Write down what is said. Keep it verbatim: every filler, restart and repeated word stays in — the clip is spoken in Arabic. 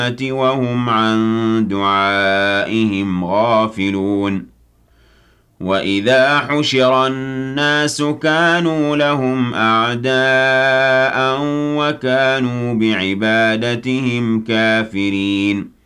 وهم عن دعائهم غافلون وإذا حشر الناس كانوا لهم أعداء وكانوا بعبادتهم كافرين